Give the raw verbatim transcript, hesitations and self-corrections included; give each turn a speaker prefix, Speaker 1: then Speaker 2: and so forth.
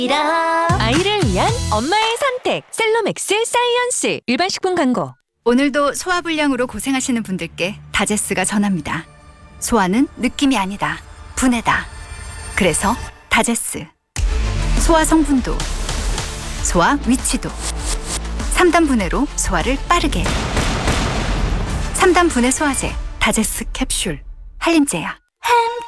Speaker 1: 아이를 위한 엄마의 선택 셀로맥스 사이언스. 일반 식품 광고.
Speaker 2: 오늘도 소화불량으로 고생하시는 분들께 다제스가 전합니다. 소화는 느낌이 아니다. 분해다. 그래서 다제스. 소화 성분도, 소화 위치도. 삼 단 분해로 소화를 빠르게. 삼 단 분해 소화제 다제스 캡슐. 한림제야.